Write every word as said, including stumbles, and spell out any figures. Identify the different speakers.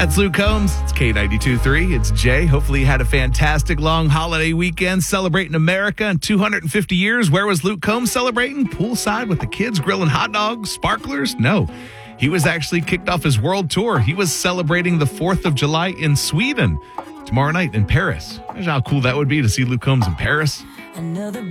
Speaker 1: That's Luke Combs. It's K ninety-two point three. It's Jay. Hopefully you had a fantastic long holiday weekend celebrating America in two hundred fifty years. Where was Luke Combs celebrating? Poolside with the kids, grilling hot dogs, sparklers? No. He was actually kicked off his world tour. He was celebrating the fourth of July in Sweden tomorrow night in Paris. Imagine how cool that would be to see Luke Combs in Paris.
Speaker 2: Another